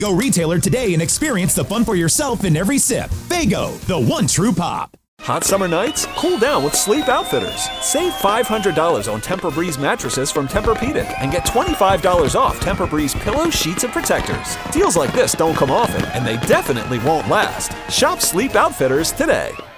Go retailer today and experience the fun for yourself in every sip. Faygo, the one true pop. Hot summer nights? Cool down with Sleep Outfitters. Save $500 on Tempur-Breeze mattresses from Tempur-Pedic and get $25 off Tempur-Breeze pillows, sheets, and protectors. Deals like this don't come often, and they definitely won't last. Shop Sleep Outfitters today.